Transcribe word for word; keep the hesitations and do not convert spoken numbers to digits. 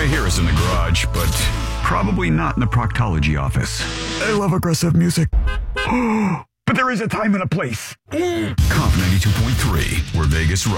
might hear us in the garage, but probably not in the proctology office. I love aggressive music. But there is a time and a place. Conf ninety-two point three, where Vegas